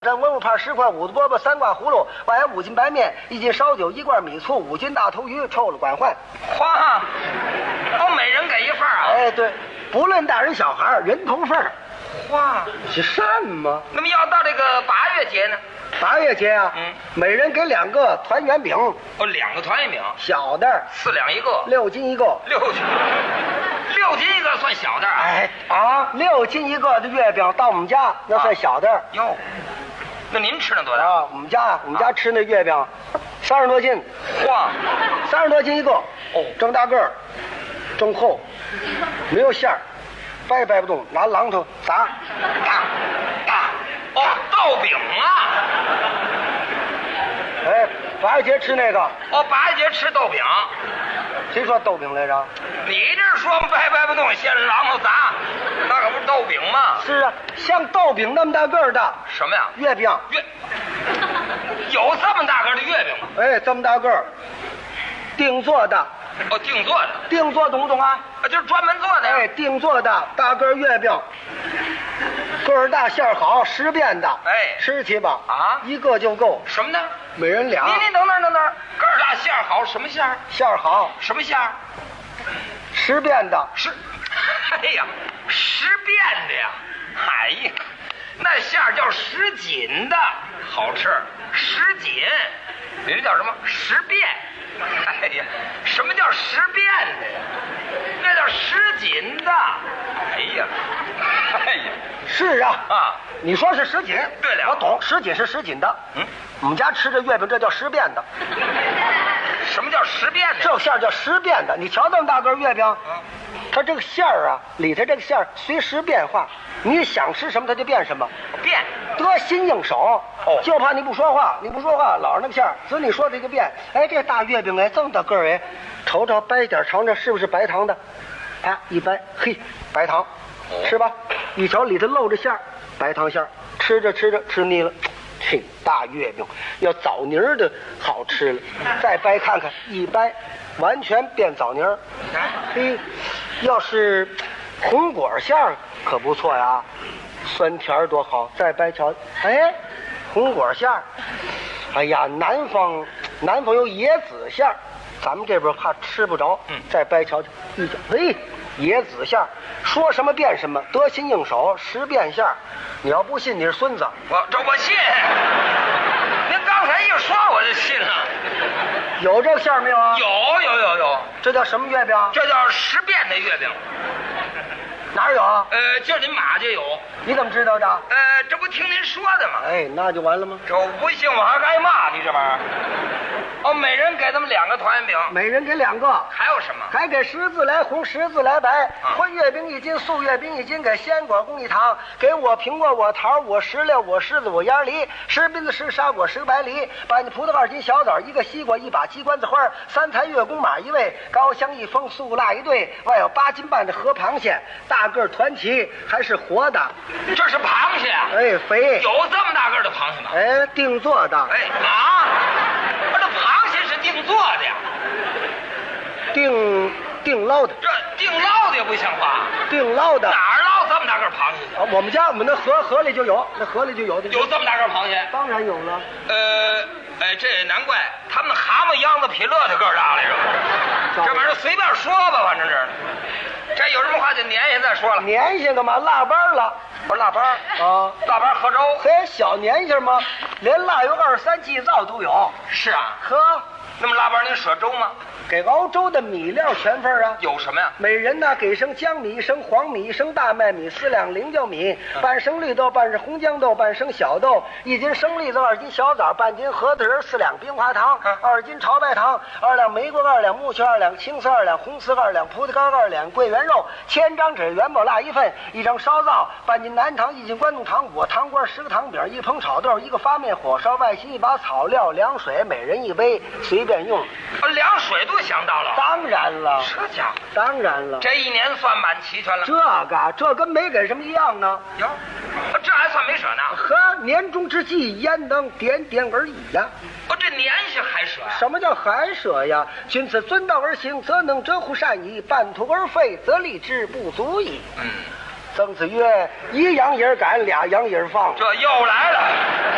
根，文物牌10块，5子饽饽，3挂葫芦，外5斤白面，1斤烧酒，1罐米醋，5斤大头鱼，抽了管换。 花，每人给一份啊？ 哎，对，不论大人小孩，人头份。 花是什么？ 那么要到这个8月节呢 ？8月节啊，每人给2个团圆饼。 2个团圆饼， 小的 4两一个 ，6斤一个。 6斤一个算小的啊？ 哎啊，6斤一个的月饼到我们家那算小的。 哟，那您吃那多大啊？我们家吃那月饼，30多斤。 哇 ，30多斤一个。哦，这么大个儿，这么厚，没有馅儿，掰不动，拿榔头砸， 打。豆饼啊！ 哎，8月节吃那个。 8月节吃豆饼。 谁说豆饼来着？ 你这说掰不动，先榔头砸，那可不是豆饼吗？ 是啊，像豆饼那么大个儿的。 什么呀？ 月饼。 有这么大个的月饼吗？ 哎，这么大个儿，定做的。 定做的。 定做懂不懂啊？ 就是专门做的。 哎，定做的大个月饼，个儿大馅儿好，10变的。 哎， 吃去吧。 啊， 一个就够。 什么呢？ 每人2。 您等等，个儿大馅儿好，什么馅儿？ 馅儿好。 什么馅儿 ？10变的。 哎呀，10变的呀！哎呀，那馅儿叫10锦的，好吃。10锦，你这叫什么？10变。哎呀，什么叫10变的呀？那叫10锦的。哎呀， 是啊，你说是10锦。 对了， 我懂，10锦是10锦的。我们家吃这月饼，这叫10变的。 什么叫10变的？ 这馅儿叫10变的。你瞧这么大个月饼，它这个馅儿啊，里头这个馅儿随时变化，你想吃什么它就变什么。 变， 得心应手。就怕你不说话，老是那个馅儿，只你说它就变。哎，这大月饼哎，这么大个儿哎，瞅瞅掰点尝尝，是不是白糖的？啊，一掰，嘿，白糖，吃吧。一瞧里头露着馅儿，白糖馅儿，吃着吃腻了。这大月饼要枣泥儿的好吃了，再掰看看，一掰完全变枣泥儿。嘿，要是红果馅儿可不错呀，酸甜多好。再掰瞧，哎，红果馅儿。哎呀，南方有椰子馅儿，咱们这边怕吃不着。再掰瞧瞧，一瞧，嘿，椰子馅儿，说什么变什么，得心应手，10变馅儿。你要不信，你是孙子。 我信。您刚才一说我就信了。 有这个馅儿没有啊？ 有。 这叫什么月饼？ 这叫10变的月饼。 哪儿有啊？ 就您马就有。 你怎么知道的？ 这不听您说的吗？ 哎，那就完了吗？ 这我不信我还该骂你这玩意儿。每人给他们2个团圆饼。 每人给2个。 还有什么？ 还给10字来红，10字来白。荤月饼1斤，素月饼1斤，给鲜果供1糖。给我苹果，我桃，我石榴，我柿子，我鸭梨，10槟子10沙果10白梨，半斤葡萄2斤小枣，1个西瓜，1把鸡冠子花，3坛月宫马1位，高香1封，素辣1对，外有8斤半的河螃蟹，大个团旗还是活的。 这是螃蟹啊？ 哎，肥。 有这么大个的螃蟹吗？ 哎，定做的。 哎这螃蟹是定做的呀？ 定捞的。 这定捞的也不像话。 定捞的。 哪儿捞这么大个螃蟹？ 我们那河里就有，那河里就有的。 有这么大个螃蟹？ 当然有了。 这也难怪他们蛤蟆秧子比骆驼个儿大来着。这玩意儿随便说吧，反正这有什么话就年下再说了。 年下干嘛？腊八了。 不是腊八啊？ 腊八喝粥。 嘿，小年下吗？连腊月23祭灶都有。 是啊。 呵， 那么腊八您舍粥吗？ 给熬粥的米料全份啊。 有什么呀？ 每人呢给升江米，升黄米，升大麦米，4两菱角米，半升绿豆，半是红豇豆，半升小豆，1斤生栗子，2斤小枣，半斤核桃仁，4两冰花糖，2斤炒白糖，2两玫瑰，2两木须，2两青丝，2两红丝，2两葡萄干，2两桂圆肉，1000张纸元宝蜡1份，1张烧灶，半斤南糖，1斤关东糖果，糖瓜10个糖饼，1捧炒豆，1个发面火烧，外心1把草料，凉水，每人1杯，随便用。 凉水都想到了。 当然了。 这家伙。 当然了。 这一年算满齐全了。 这跟没给什么一样呢。 哟，这还算没舍呢。 呵，年终之际，焉能点点而已呀？ 这年下还舍呀？ 什么叫还舍呀？君子遵道而行，则能折乎善矣；半途而废，则立之不足矣。曾子曰：“1羊也儿赶，2羊也儿放。” 这又来了。